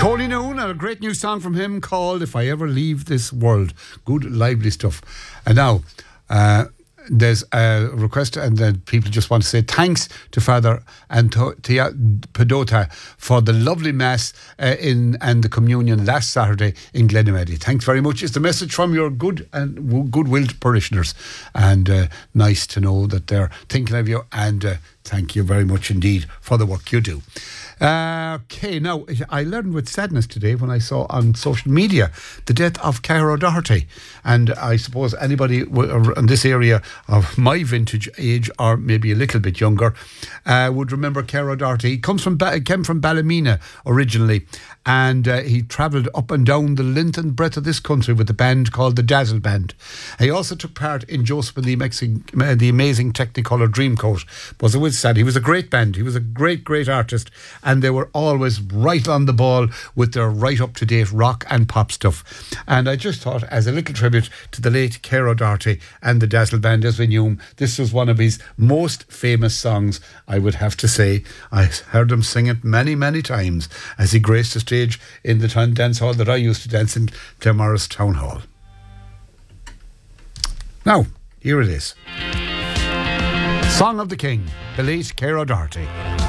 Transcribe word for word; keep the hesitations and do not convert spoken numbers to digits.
Tony Noon, and a great new song from him called If I Ever Leave This World. Good, lively stuff. And now, uh, there's a request, and then people just want to say thanks to Father Antonia Pedota for the lovely Mass uh, in and the communion last Saturday in Glenamaddy. Thanks very much. It's the message from your good and good-willed parishioners, and uh, nice to know that they're thinking of you, and uh, thank you very much indeed for the work you do. Uh, okay, now, I learned with sadness today when I saw on social media the death of Cara O'Doherty. And I suppose anybody in this area of my vintage age, or maybe a little bit younger, uh, would remember Cara O'Doherty. He comes from ba- came from Ballymena originally, and uh, he travelled up and down the length and breadth of this country with a band called the Dazzle Band. He also took part in Joseph and the Amazing, the amazing Technicolor Dreamcoat. But it was sad. He was a great band. He was a great, great artist. And they were always right on the ball with their right up-to-date rock and pop stuff. And I just thought, as a little tribute to the late Cara O'Doherty and the Dazzle Band as we knew him, this was one of his most famous songs, I would have to say. I heard him sing it many, many times as he graced the stage in the town dance hall that I used to dance in, Claremorris Town Hall. Now, here it is. Song of the King, the late Cara O'Doherty.